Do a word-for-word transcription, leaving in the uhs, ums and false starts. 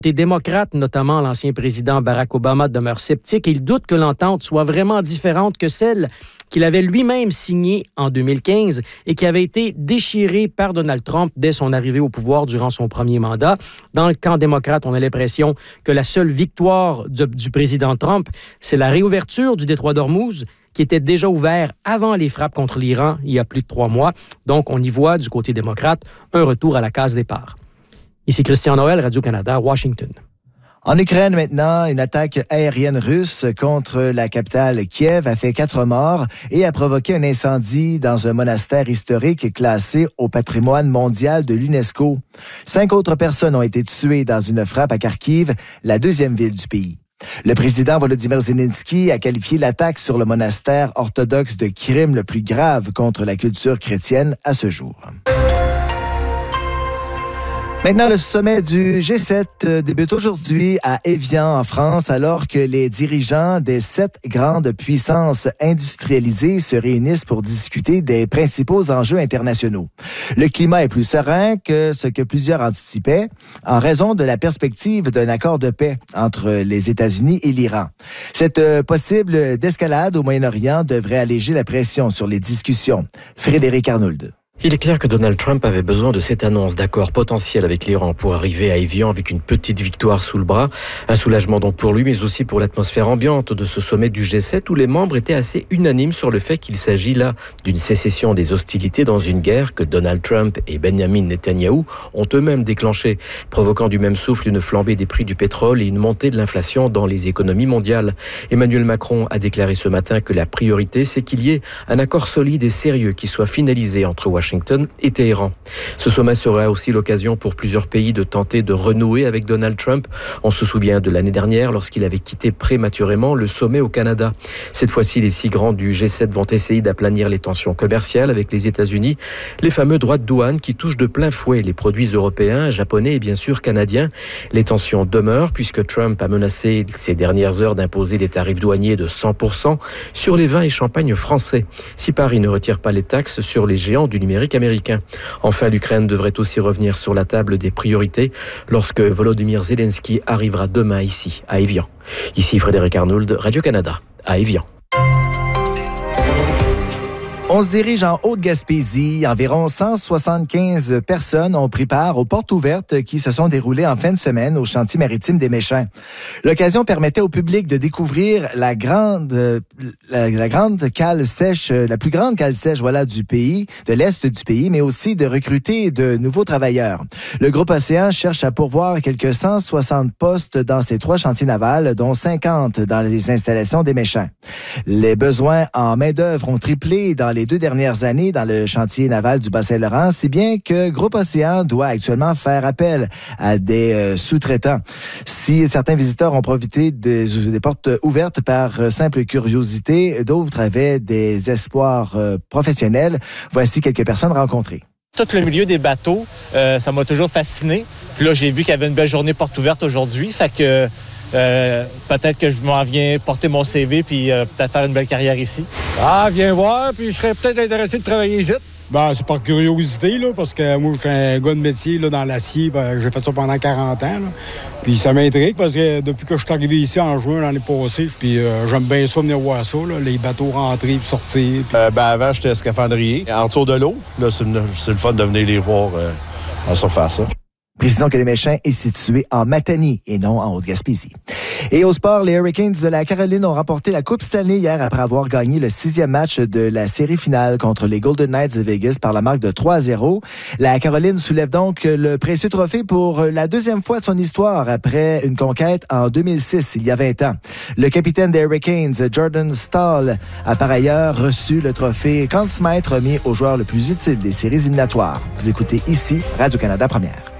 Les démocrates, notamment l'ancien président Barack Obama, demeurent sceptiques et ils doutent que l'entente soit vraiment différente que celle qu'il avait lui-même signée en deux mille quinze et qui avait été déchirée par Donald Trump dès son arrivée au pouvoir durant son premier mandat. Dans le camp démocrate, on a l'impression que la seule victoire du, du président Trump, c'est la réouverture du détroit d'Ormuz, qui était déjà ouvert avant les frappes contre l'Iran il y a plus de trois mois. Donc, on y voit, du côté démocrate, un retour à la case départ. Ici Christian Noël, Radio-Canada, Washington. En Ukraine maintenant, une attaque aérienne russe contre la capitale Kiev a fait quatre morts et a provoqué un incendie dans un monastère historique classé au patrimoine mondial de l'UNESCO. Cinq autres personnes ont été tuées dans une frappe à Kharkiv, la deuxième ville du pays. Le président Volodymyr Zelensky a qualifié l'attaque sur le monastère orthodoxe de crime le plus grave contre la culture chrétienne à ce jour. Maintenant, le sommet du G sept débute aujourd'hui à Évian, en France, alors que les dirigeants des sept grandes puissances industrialisées se réunissent pour discuter des principaux enjeux internationaux. Le climat est plus serein que ce que plusieurs anticipaient en raison de la perspective d'un accord de paix entre les États-Unis et l'Iran. Cette possible escalade au Moyen-Orient devrait alléger la pression sur les discussions. Frédéric Arnould. Il est clair que Donald Trump avait besoin de cette annonce d'accord potentiel avec l'Iran pour arriver à Évian avec une petite victoire sous le bras. Un soulagement donc pour lui, mais aussi pour l'atmosphère ambiante de ce sommet du G sept où les membres étaient assez unanimes sur le fait qu'il s'agit là d'une sécession des hostilités dans une guerre que Donald Trump et Benjamin Netanyahou ont eux-mêmes déclenchée, provoquant du même souffle une flambée des prix du pétrole et une montée de l'inflation dans les économies mondiales. Emmanuel Macron a déclaré ce matin que la priorité, c'est qu'il y ait un accord solide et sérieux qui soit finalisé entre Washington et Téhéran. Ce sommet sera aussi l'occasion pour plusieurs pays de tenter de renouer avec Donald Trump. On se souvient de l'année dernière lorsqu'il avait quitté prématurément le sommet au Canada. Cette fois-ci, les six grands du G sept vont essayer d'aplanir les tensions commerciales avec les États-Unis, les fameux droits de douane qui touchent de plein fouet les produits européens, japonais et bien sûr canadiens. Les tensions demeurent puisque Trump a menacé ces dernières heures d'imposer des tarifs douaniers de cent pour cent sur les vins et champagnes français, si Paris ne retire pas les taxes sur les géants du numérique américain. Enfin, l'Ukraine devrait aussi revenir sur la table des priorités lorsque Volodymyr Zelensky arrivera demain ici, à Évian. Ici Frédéric Arnould, Radio-Canada, à Évian. On se dirige en Haute-Gaspésie. Environ cent soixante-quinze personnes ont pris part aux portes ouvertes qui se sont déroulées en fin de semaine au chantier maritime des Méchins. L'occasion permettait au public de découvrir la grande, la, la grande cale sèche, la plus grande cale sèche, voilà, du pays, de l'Est du pays, mais aussi de recruter de nouveaux travailleurs. Le groupe Océan cherche à pourvoir quelques cent soixante postes dans ces trois chantiers navals, dont cinquante dans les installations des Méchins. Les besoins en main-d'œuvre ont triplé dans les deux dernières années dans le chantier naval du Bas-Saint-Laurent, si bien que Groupe Océan doit actuellement faire appel à des euh, sous-traitants. Si certains visiteurs ont profité des, des portes ouvertes par simple curiosité, d'autres avaient des espoirs euh, professionnels. Voici quelques personnes rencontrées. Tout le milieu des bateaux, euh, ça m'a toujours fasciné. Puis là, j'ai vu qu'il y avait une belle journée porte ouverte aujourd'hui, fait que Euh, peut-être que je m'en viens porter mon C V puis euh, peut-être faire une belle carrière ici. Ah, viens voir, puis je serais peut-être intéressé de travailler ici. Ben, c'est par curiosité, là, parce que moi, je suis un gars de métier là, dans l'acier. Ben, j'ai fait ça pendant quarante ans. Là. Puis ça m'intrigue parce que depuis que je suis arrivé ici en juin l'année passée, puis euh, j'aime bien ça venir voir ça, là, les bateaux rentrer puis sortir. Pis... Euh, ben, avant, j'étais scaphandrier. En dessous de l'eau, là, c'est, une, c'est le fun de venir les voir euh, en surface. Hein. Précisons que les Méchins est situé en Matanie et non en Haute-Gaspésie. Et au sport, les Hurricanes de la Caroline ont remporté la Coupe Stanley hier après avoir gagné le sixième match de la série finale contre les Golden Knights de Vegas par la marque de trois à zéro. La Caroline soulève donc le précieux trophée pour la deuxième fois de son histoire après une conquête en deux mille six, il y a vingt ans. Le capitaine des Hurricanes, Jordan Staal, a par ailleurs reçu le trophée Conn Smythe remis au joueur le plus utile des séries éliminatoires. Vous écoutez ici Radio-Canada Première.